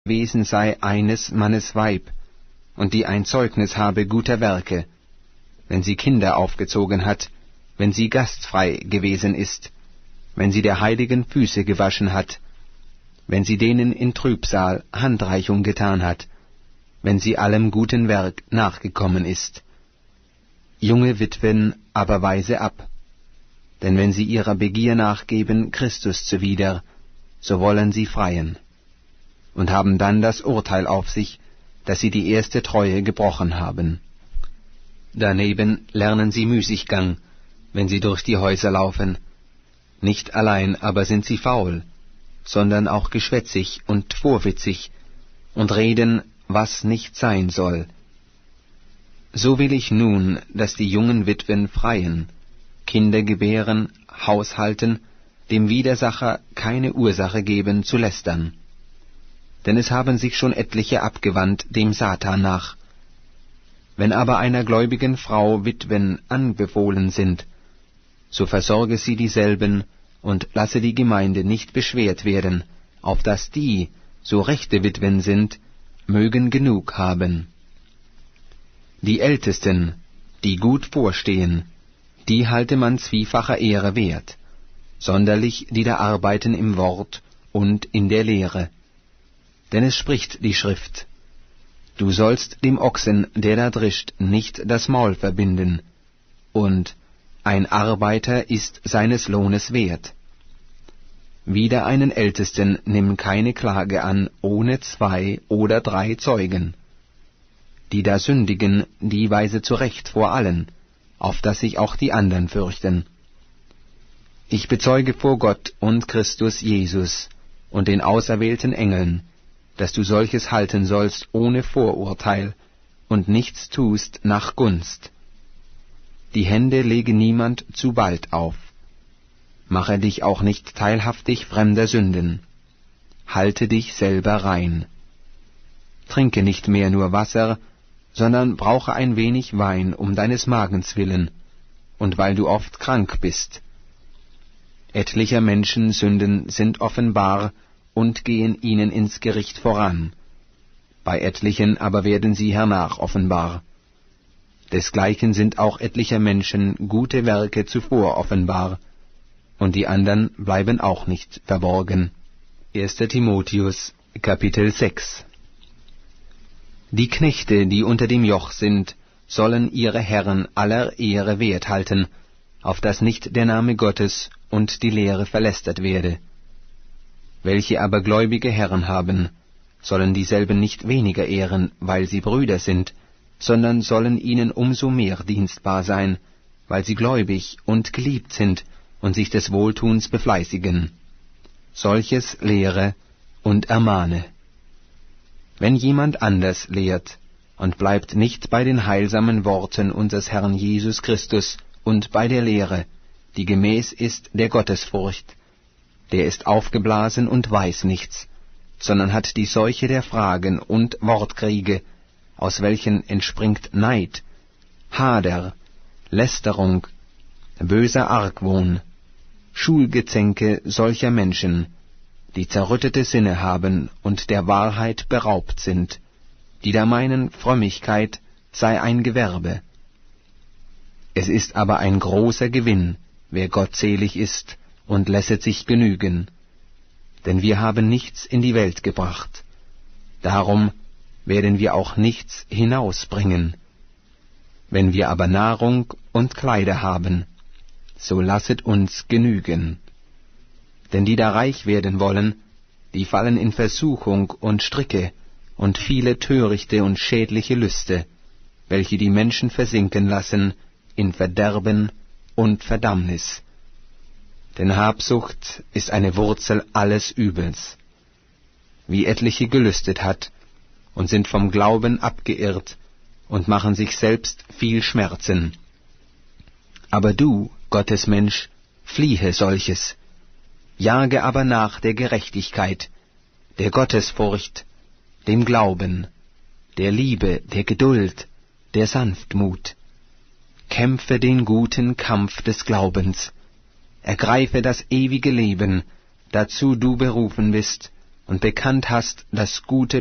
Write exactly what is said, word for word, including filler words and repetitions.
gewesen sei eines Mannes Weib, und die ein Zeugnis habe guter Werke, wenn sie Kinder aufgezogen hat, wenn sie gastfrei gewesen ist, wenn sie der Heiligen Füße gewaschen hat, wenn sie denen in Trübsal Handreichung getan hat, wenn sie allem guten Werk nachgekommen ist. Junge Witwen aber weise ab, denn wenn sie ihrer Begier nachgeben Christus zuwider, so wollen sie freien, und haben dann das Urteil auf sich, dass sie die erste Treue gebrochen haben. Daneben lernen sie Müßiggang, wenn sie durch die Häuser laufen. Nicht allein aber sind sie faul, sondern auch geschwätzig und vorwitzig und reden, was nicht sein soll. So will ich nun, dass die jungen Witwen freien, Kinder gebären, haushalten, dem Widersacher keine Ursache geben zu lästern. Denn es haben sich schon etliche abgewandt dem Satan nach. Wenn aber einer gläubigen Frau Witwen anbefohlen sind, so versorge sie dieselben und lasse die Gemeinde nicht beschwert werden, auf dass die, so rechte Witwen sind, mögen genug haben. Die Ältesten, die gut vorstehen, die halte man zwiefacher Ehre wert, sonderlich die da arbeiten im Wort und in der Lehre. Denn es spricht die Schrift: Du sollst dem Ochsen, der da drischt, nicht das Maul verbinden, und ein Arbeiter ist seines Lohnes wert. Wider einen Ältesten nimm keine Klage an ohne zwei oder drei Zeugen. Die da sündigen, die weise zurecht vor allen, auf dass sich auch die andern fürchten. Ich bezeuge vor Gott und Christus Jesus und den auserwählten Engeln, dass du solches halten sollst ohne Vorurteil und nichts tust nach Gunst. Die Hände lege niemand zu bald auf. Mache dich auch nicht teilhaftig fremder Sünden. Halte dich selber rein. Trinke nicht mehr nur Wasser, sondern brauche ein wenig Wein um deines Magens willen, und weil du oft krank bist. Etlicher Menschen Sünden sind offenbar und gehen ihnen ins Gericht voran. Bei etlichen aber werden sie hernach offenbar. Desgleichen sind auch etlicher Menschen gute Werke zuvor offenbar, und die andern bleiben auch nicht verborgen. erster Timotheus, Kapitel sechs. Die Knechte, die unter dem Joch sind, sollen ihre Herren aller Ehre wert halten, auf dass nicht der Name Gottes und die Lehre verlästert werde. Welche aber gläubige Herren haben, sollen dieselben nicht weniger ehren, weil sie Brüder sind, sondern sollen ihnen umso mehr dienstbar sein, weil sie gläubig und geliebt sind und sich des Wohltuns befleißigen. Solches lehre und ermahne. Wenn jemand anders lehrt und bleibt nicht bei den heilsamen Worten unseres Herrn Jesus Christus und bei der Lehre, die gemäß ist der Gottesfurcht, der ist aufgeblasen und weiß nichts, sondern hat die Seuche der Fragen und Wortkriege, aus welchen entspringt Neid, Hader, Lästerung, böser Argwohn, Schulgezänke solcher Menschen, die zerrüttete Sinne haben und der Wahrheit beraubt sind, die da meinen, Frömmigkeit sei ein Gewerbe. Es ist aber ein großer Gewinn, wer gottselig ist und lässet sich genügen. Denn wir haben nichts in die Welt gebracht, darum werden wir auch nichts hinausbringen. Wenn wir aber Nahrung und Kleider haben, so lasset uns genügen. Denn die da reich werden wollen, die fallen in Versuchung und Stricke und viele törichte und schädliche Lüste, welche die Menschen versinken lassen in Verderben und Verdammnis. Denn Habsucht ist eine Wurzel alles Übels. Wie etliche gelüstet hat und sind vom Glauben abgeirrt und machen sich selbst viel Schmerzen. Aber du, Gottes Mensch, fliehe solches, jage aber nach der Gerechtigkeit, der Gottesfurcht, dem Glauben, der Liebe, der Geduld, der Sanftmut. Kämpfe den guten Kampf des Glaubens, ergreife das ewige Leben, dazu du berufen bist, und bekannt hast das gute